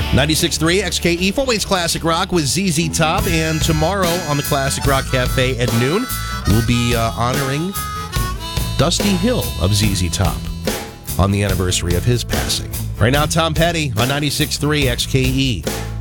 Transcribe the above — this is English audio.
96.3 XKE, Fort Wayne's Classic Rock with ZZ Top. And tomorrow on the Classic Rock Cafe at noon, we'll be honoring Dusty Hill of ZZ Top on the anniversary of his passing. Right now, Tom Petty on 96.3 XKE.